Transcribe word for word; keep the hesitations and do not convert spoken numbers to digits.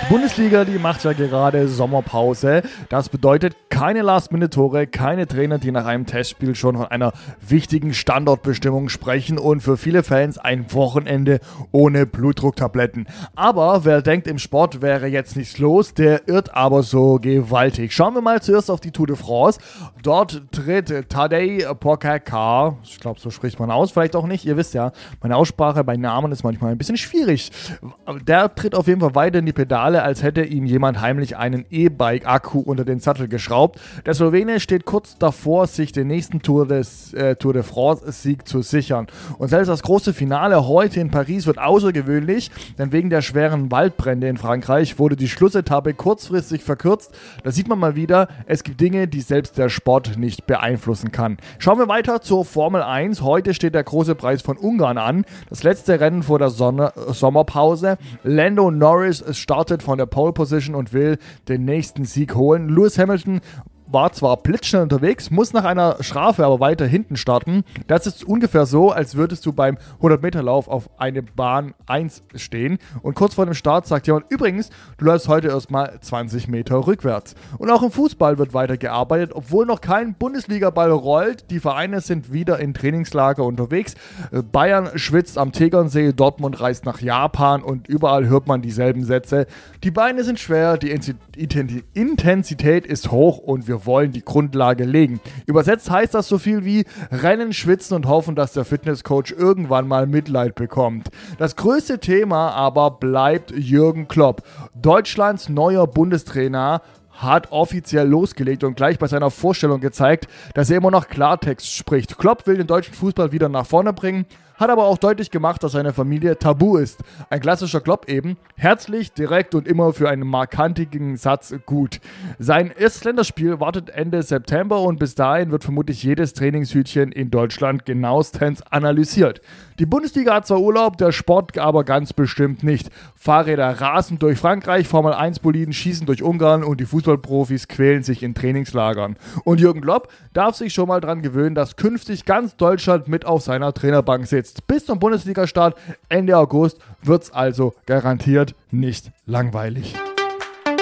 Die Bundesliga, die macht ja gerade Sommerpause. Das bedeutet keine Last-Minute-Tore, keine Trainer, die nach einem Testspiel schon von einer wichtigen Standortbestimmung sprechen und für viele Fans ein Wochenende ohne Blutdrucktabletten. Aber wer denkt, im Sport wäre jetzt nichts los, der irrt aber so gewaltig. Schauen wir mal zuerst auf die Tour de France. Dort tritt Tadej Pogačar, ich glaube, so spricht man aus, vielleicht auch nicht, ihr wisst ja, meine Aussprache bei Namen ist manchmal ein bisschen schwierig. Der tritt auf jeden Fall weiter in die Pedale, als hätte ihm jemand heimlich einen E-Bike-Akku unter den Sattel geschraubt. Der Slowene steht kurz davor, sich den nächsten Tour, des, äh, Tour de France-Sieg zu sichern. Und selbst das große Finale heute in Paris wird außergewöhnlich, denn wegen der schweren Waldbrände in Frankreich wurde die Schlussetappe kurzfristig verkürzt. Da sieht man mal wieder, es gibt Dinge, die selbst der Sport nicht beeinflussen kann. Schauen wir weiter zur Formel eins. Heute steht der große Preis von Ungarn an. Das letzte Rennen vor der Sonne, Sommerpause. Lando Norris startet von der Pole Position und will den nächsten Sieg holen. Lewis Hamilton war zwar blitzschnell unterwegs, muss nach einer Strafe aber weiter hinten starten. Das ist ungefähr so, als würdest du beim hundert-Meter-Lauf auf eine Bahn eins stehen und kurz vor dem Start sagt jemand, übrigens, du läufst heute erstmal zwanzig Meter rückwärts. Und auch im Fußball wird weiter gearbeitet, obwohl noch kein Bundesliga-Ball rollt. Die Vereine sind wieder in Trainingslager unterwegs. Bayern schwitzt am Tegernsee, Dortmund reist nach Japan und überall hört man dieselben Sätze. Die Beine sind schwer, die Intensität ist hoch und wir wollen die Grundlage legen. Übersetzt heißt das so viel wie rennen, schwitzen und hoffen, dass der Fitnesscoach irgendwann mal Mitleid bekommt. Das größte Thema aber bleibt Jürgen Klopp. Deutschlands neuer Bundestrainer hat offiziell losgelegt und gleich bei seiner Vorstellung gezeigt, dass er immer noch Klartext spricht. Klopp will den deutschen Fußball wieder nach vorne bringen, hat aber auch deutlich gemacht, dass seine Familie tabu ist. Ein klassischer Klopp eben, herzlich, direkt und immer für einen markantigen Satz gut. Sein erstes Länderspiel wartet Ende September und bis dahin wird vermutlich jedes Trainingshütchen in Deutschland genauestens analysiert. Die Bundesliga hat zwar Urlaub, der Sport aber ganz bestimmt nicht. Fahrräder rasen durch Frankreich, Formel eins Boliden schießen durch Ungarn und die Fußballprofis quälen sich in Trainingslagern. Und Jürgen Klopp darf sich schon mal dran gewöhnen, dass künftig ganz Deutschland mit auf seiner Trainerbank sitzt. Bis zum Bundesliga-Start Ende August wird es also garantiert nicht langweilig.